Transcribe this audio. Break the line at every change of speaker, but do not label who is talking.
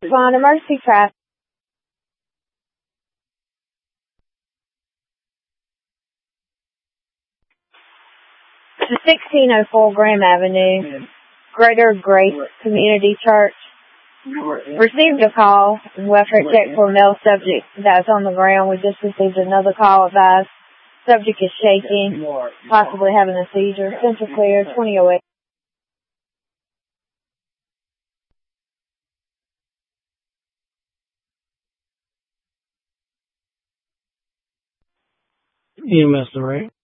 On a Mercy Craft. 1604 Graham Avenue, Greater Grace Community Church. Received a call and welfare check for a male subject that's on the ground. We just received another call advised. Subject is shaking, possibly having a seizure. Central clear, 2008.
EMS, right?